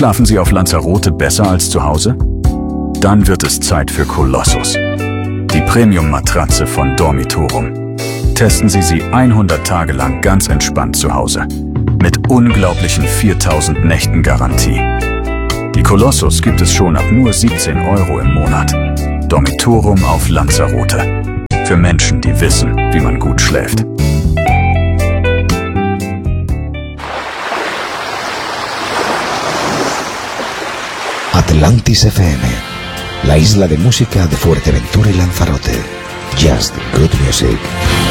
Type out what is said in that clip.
Schlafen Sie auf Lanzarote besser als zu Hause? Dann wird es Zeit für Colossus, die Premium-Matratze von Dormitorum. Testen Sie sie 100 Tage lang ganz entspannt zu Hause. Mit unglaublichen 4000 Nächten Garantie. Die Colossus gibt es schon ab nur 17 € im Monat. Dormitorum auf Lanzarote. Für Menschen, die wissen, wie man gut schläft. Atlantis FM, la isla de música de Fuerteventura y Lanzarote. Just good music.